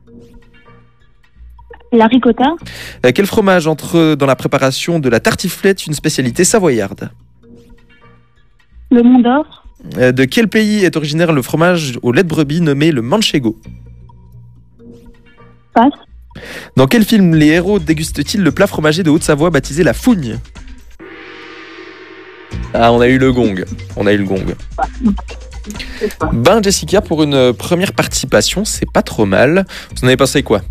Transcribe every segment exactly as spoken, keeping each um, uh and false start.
La ricotta. Euh, quel fromage entre dans la préparation de la tartiflette, une spécialité savoyarde? Le Mont d'Or. Euh, de quel pays est originaire le fromage au lait de brebis nommé le manchego? Passe. Dans quel film les héros dégustent-ils le plat fromager de Haute-Savoie baptisé la fougne? Ah, on a eu le gong. On a eu le gong. Ben Jessica, pour une première participation, c'est pas trop mal. Vous en avez pensé quoi?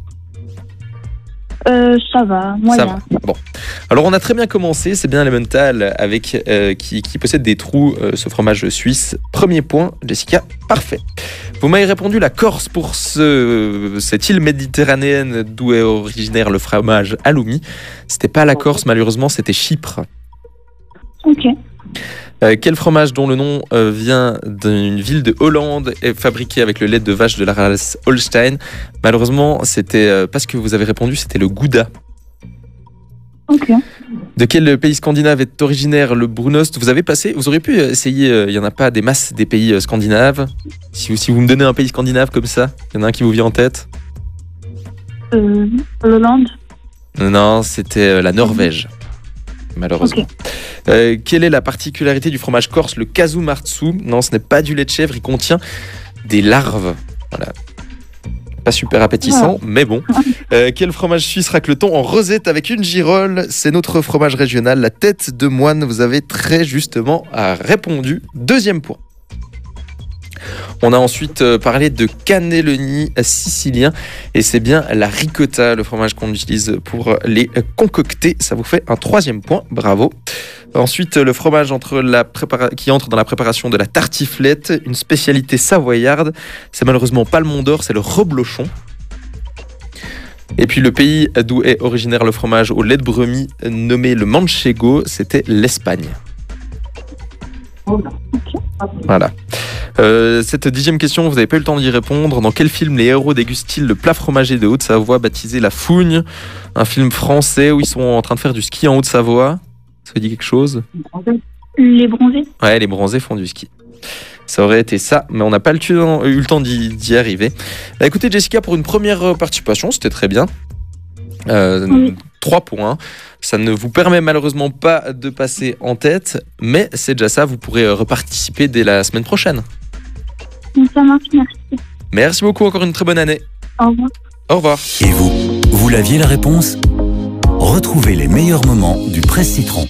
Euh, ça va, moyen. Ça va. Bon. Alors on a très bien commencé, c'est bien Elemental avec euh, qui, qui possède des trous, euh, ce fromage suisse. Premier point, Jessica, parfait. Vous m'avez répondu la Corse pour ce, cette île méditerranéenne d'où est originaire le fromage halloumi. C'était pas la Corse malheureusement, c'était Chypre. Ok. Euh, quel fromage dont le nom euh, vient d'une ville de Hollande est fabriqué avec le lait de vache de la race Holstein? Malheureusement, c'était euh, pas ce que vous avez répondu, c'était le Gouda. Ok. De quel pays scandinave est originaire le brunost? Vous avez passé, vous auriez pu essayer, il euh, n'y en a pas des masses des pays euh, scandinaves. Si vous, si vous me donnez un pays scandinave comme ça, il y en a un qui vous vient en tête? Euh, L'Hollande. Non, c'était euh, la Norvège. Malheureusement. Ok. Euh, quelle est la particularité du fromage corse, le kazumartsu? Non, ce n'est pas du lait de chèvre, il contient des larves. Voilà. Pas super appétissant, ouais. Mais bon. Euh, quel fromage suisse racle-t-on en rosette avec une girole? C'est notre fromage régional, la tête de moine. Vous avez très justement répondu. Deuxième point. On a ensuite parlé de cannelloni sicilien et c'est bien la ricotta, le fromage qu'on utilise pour les concocter. Ça vous fait un troisième point, bravo. Ensuite, le fromage entre la prépara- qui entre dans la préparation de la tartiflette, une spécialité savoyarde. C'est malheureusement pas le Mont d'Or, c'est le reblochon. Et puis le pays d'où est originaire le fromage au lait de brebis nommé le manchego, c'était l'Espagne. Voilà. Euh, cette dixième question, vous n'avez pas eu le temps d'y répondre. Dans quel film les héros dégustent-ils le plat fromager de Haute-Savoie baptisé la fougne? Un film français où ils sont en train de faire du ski en Haute-Savoie. Ça vous dit quelque chose? Les bronzés. Ouais, les bronzés font du ski. Ça aurait été ça, mais on n'a pas eu le temps d'y, d'y arriver. Bah, écoutez Jessica, pour une première participation, c'était très bien. Euh, oui. trois points. Ça ne vous permet malheureusement pas de passer en tête, mais c'est déjà ça, vous pourrez reparticiper dès la semaine prochaine. Ça marche, merci. Merci beaucoup, encore une très bonne année. Au revoir. Au revoir. Et vous, vous l'aviez la réponse? Retrouvez les meilleurs moments du Presse Citron.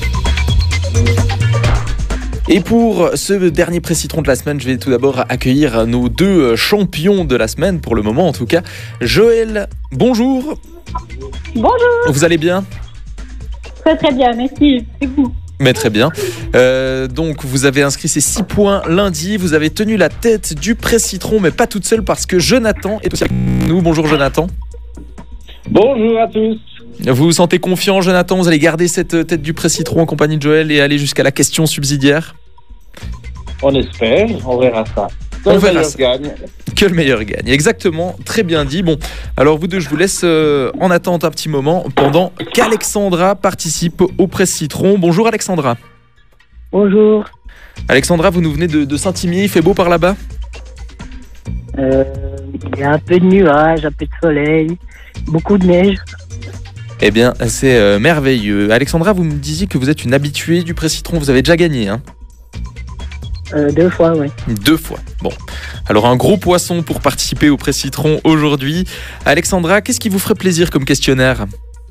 Et pour ce dernier Presse Citron de la semaine, je vais tout d'abord accueillir nos deux champions de la semaine, pour le moment en tout cas. Joël, bonjour. Bonjour. Vous allez bien? Très très bien, merci. C'est vous. Mais très bien. Euh, donc vous avez inscrit ces six points lundi. Vous avez tenu la tête du Presse Citron, mais pas toute seule parce que Jonathan est aussi avec nous. Bonjour Jonathan. Bonjour à tous. Vous vous sentez confiant Jonathan? Vous allez garder cette tête du Presse Citron en compagnie de Joël et aller jusqu'à la question subsidiaire? On espère, on verra ça. Que on le verra meilleur ça. gagne. Que le meilleur gagne, exactement, très bien dit. Bon, alors vous deux, je vous laisse euh, en attente un petit moment pendant qu'Alexandra participe au Presse Citron. Bonjour Alexandra. Bonjour. Alexandra, vous nous venez de, de Saint-Imier, il fait beau par là-bas? euh, Il y a un peu de nuages, un peu de soleil, beaucoup de neige. Eh bien, c'est euh, merveilleux. Alexandra, vous me disiez que vous êtes une habituée du Presse Citron, vous avez déjà gagné, hein? Euh, deux fois, oui. Deux fois. Bon. Alors, un gros poisson pour participer au Presse Citron aujourd'hui. Alexandra, qu'est-ce qui vous ferait plaisir comme questionnaire?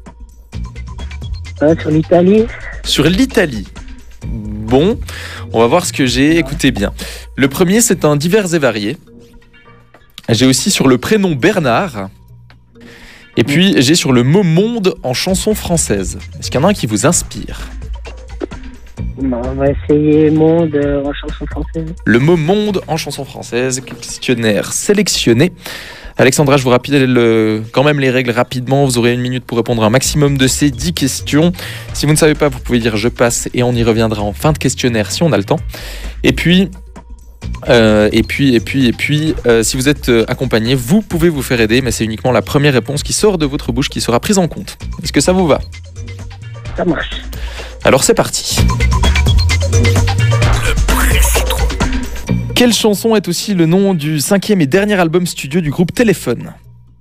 euh, Sur l'Italie. Sur l'Italie. Bon, on va voir ce que j'ai. Écoutez bien. Le premier, c'est un divers et varié. J'ai aussi sur le prénom Bernard. Et puis, j'ai sur le mot monde en chanson française. Est-ce qu'il y en a un qui vous inspire? On va essayer monde euh, en chanson française. Le mot monde en chanson française, questionnaire sélectionné. Alexandra, je vous rappelle le, quand même les règles rapidement. Vous aurez une minute pour répondre à un maximum de ces dix questions. Si vous ne savez pas, vous pouvez dire je passe et on y reviendra en fin de questionnaire si on a le temps. Et puis, euh, et puis, et puis, et puis, euh, si vous êtes accompagné, vous pouvez vous faire aider, mais c'est uniquement la première réponse qui sort de votre bouche qui sera prise en compte. Est-ce que ça vous va? Ça marche. Alors c'est parti. Quelle chanson est aussi le nom du cinquième et dernier album studio du groupe Téléphone?